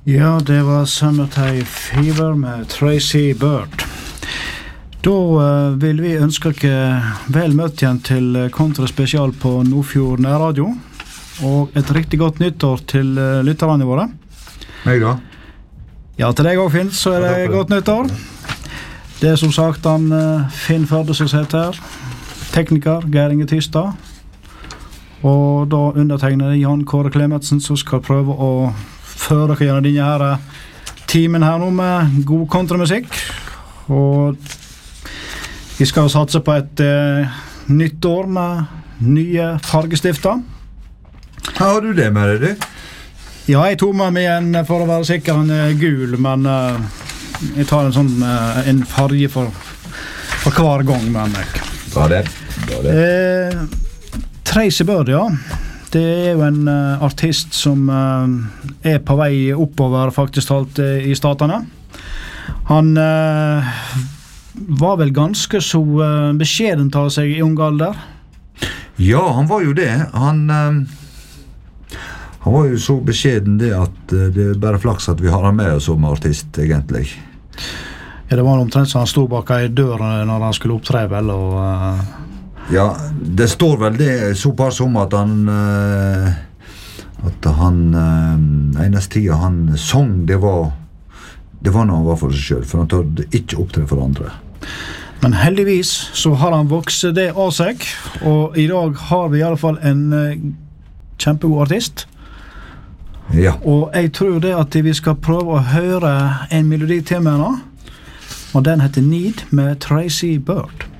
Ja, det var Summertime Fever med Tracy Byrd. Da vil vi ønske dere vel møtt igjen til kontraspesial på Nordfjord Nærradio, og et riktig godt nyttår til lytterne våre. Meg da? Ja, til deg også, Finn, så det godt nyttår. Det som sagt han Finn Førde som heter her, tekniker Geir Inge Tystad, og da undertegner Jan Kåre Klemetsen som skal prøve å føre dere gjennom denne her timen her nå med god kontramusikk, og vi skal satse på et nytt år med nye fargestifter. Har du det med deg, du? Ja, jeg tog med meg en, for å være sikker, en gul, men jeg tar en sånn en farge for hver gang med meg. Bra det. Tracy Byrd, ja. Det jo en artist som på vei oppover faktisk talt i statene. Han var vel ganske så beskjeden av seg i ung alder. Ja, han var jo det. Han var jo så beskjeden det at det bare flaks at vi har han med oss som artist, egentlig. Ja, det var omtrent så han stod bak i døren når han skulle opptre, vel, og... Ja, det står vel det såpass som at han eneste tida han sang, det var når han var for seg selv, for han tørde ikke opptre for andre. Men heldigvis så har han vokset det av seg, og i dag har vi i alle fall en kjempegod artist. Ja. Og jeg tror det at vi skal prøve å høre en melodi til med henne, og den heter Need med Tracy Byrd.